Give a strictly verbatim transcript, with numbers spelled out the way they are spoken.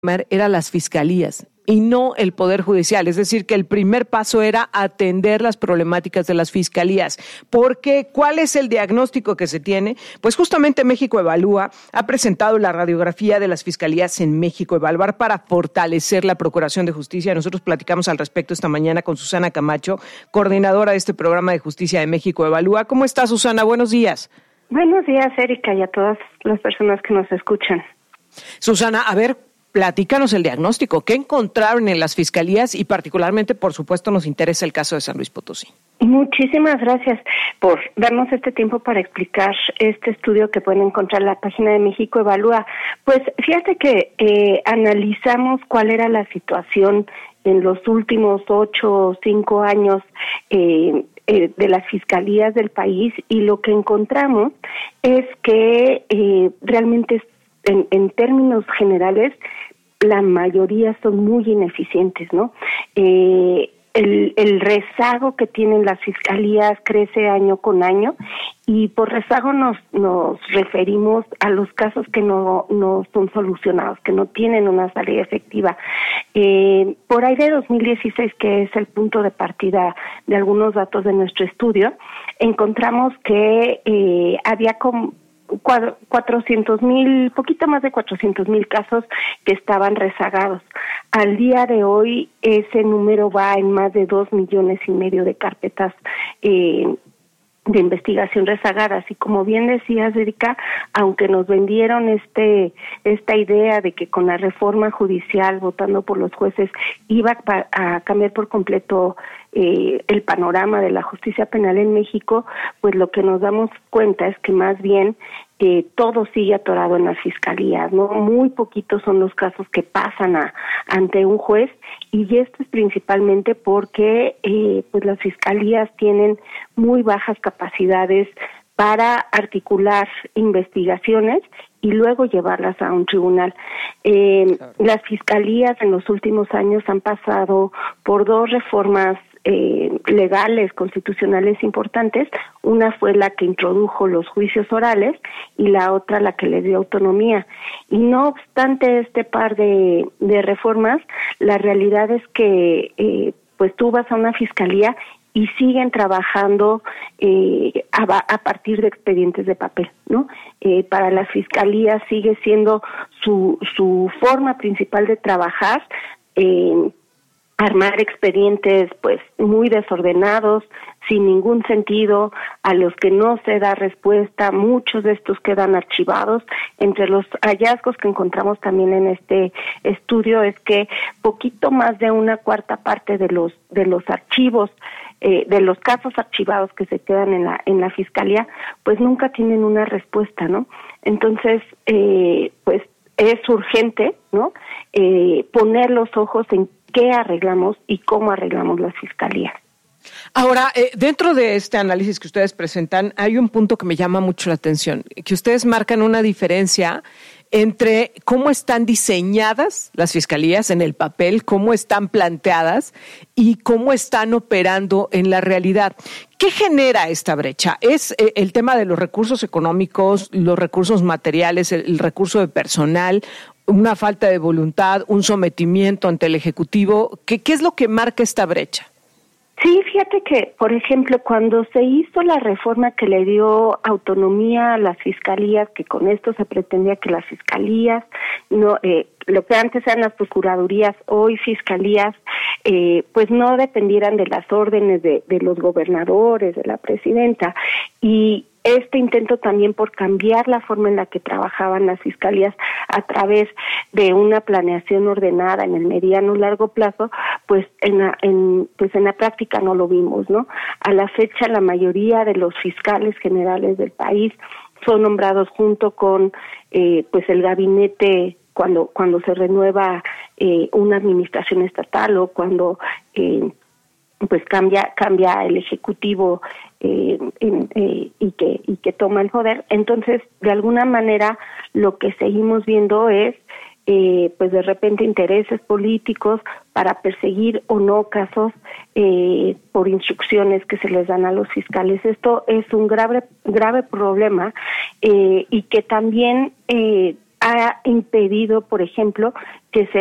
eran las fiscalías y no el Poder Judicial. Es decir, que el primer paso era atender las problemáticas de las fiscalías. Porque, ¿cuál es el diagnóstico que se tiene? Pues justamente México Evalúa ha presentado la radiografía de las fiscalías en México, evaluar para fortalecer la Procuración de Justicia. Nosotros platicamos al respecto esta mañana con Susana Camacho, coordinadora de este programa de Justicia de México Evalúa. ¿Cómo estás, Susana? Buenos días. Buenos días, Erika, y a todas las personas que nos escuchan. Susana, a ver, platícanos el diagnóstico. ¿Qué encontraron en las fiscalías? Y particularmente, por supuesto, nos interesa el caso de San Luis Potosí. Muchísimas gracias por darnos este tiempo para explicar este estudio que pueden encontrar en la página de México Evalúa. Pues fíjate que eh, analizamos cuál era la situación en los últimos ocho o cinco años eh, eh, de las fiscalías del país, y lo que encontramos es que eh, realmente En, en términos generales, la mayoría son muy ineficientes, ¿no? Eh, el, el rezago que tienen las fiscalías crece año con año, y por rezago nos, nos referimos a los casos que no, no son solucionados, que no tienen una salida efectiva. Eh, por ahí de dos mil dieciséis, que es el punto de partida de algunos datos de nuestro estudio, encontramos que eh, había como cuatrocientos mil, poquito más de cuatrocientos mil casos que estaban rezagados. Al día de hoy ese número va en más de dos millones y medio de carpetas eh, de investigación rezagadas. Y como bien decías, Erika, aunque nos vendieron este esta idea de que con la reforma judicial, votando por los jueces, iba a, a cambiar por completo eh, el panorama de la justicia penal en México, pues lo que nos damos cuenta es que más bien eh, todo sigue atorado en las fiscalías, ¿no? Muy poquitos son los casos que pasan a, ante un juez, y esto es principalmente porque eh, pues las fiscalías tienen muy bajas capacidades para articular investigaciones y luego llevarlas a un tribunal. Eh, claro. Las fiscalías en los últimos años han pasado por dos reformas eh, legales, constitucionales importantes. Una fue la que introdujo los juicios orales y la otra la que le dio autonomía. Y no obstante este par de, de reformas, la realidad es que eh, pues tú vas a una fiscalía y siguen trabajando eh, a, a partir de expedientes de papel, ¿no? Eh, para las fiscalías sigue siendo su su forma principal de trabajar, eh, armar expedientes pues muy desordenados, sin ningún sentido, a los que no se da respuesta. Muchos de estos quedan archivados. Entre los hallazgos que encontramos también en este estudio es que poquito más de una cuarta parte de los de los archivos Eh, de los casos archivados que se quedan en la en la fiscalía, pues nunca tienen una respuesta, ¿no? Entonces, eh, pues es urgente, ¿no? Eh, poner los ojos en qué arreglamos y cómo arreglamos las fiscalías. Ahora, eh, dentro de este análisis que ustedes presentan, hay un punto que me llama mucho la atención, que ustedes marcan una diferencia entre cómo están diseñadas las fiscalías en el papel, cómo están planteadas y cómo están operando en la realidad. ¿Qué genera esta brecha? ¿Es eh, el tema de los recursos económicos, los recursos materiales, el, el recurso de personal, una falta de voluntad, un sometimiento ante el Ejecutivo? ¿Qué, qué es lo que marca esta brecha? Sí, fíjate que, por ejemplo, cuando se hizo la reforma que le dio autonomía a las fiscalías, que con esto se pretendía que las fiscalías, no, eh, lo que antes eran las procuradurías, hoy fiscalías, eh, pues no dependieran de las órdenes de, de los gobernadores, de la presidenta, y este intento también por cambiar la forma en la que trabajaban las fiscalías a través de una planeación ordenada en el mediano largo plazo, pues en la, en pues en la práctica no lo vimos, ¿no? A la fecha la mayoría de los fiscales generales del país son nombrados junto con eh, pues el gabinete cuando cuando se renueva eh, una administración estatal o cuando eh, pues cambia cambia el ejecutivo eh, en, eh, y que y que toma el poder. Entonces, de alguna manera, lo que seguimos viendo es eh, pues de repente intereses políticos para perseguir o no casos eh, por instrucciones que se les dan a los fiscales. Esto es un grave grave problema eh, y que también eh, ha impedido, por ejemplo, que se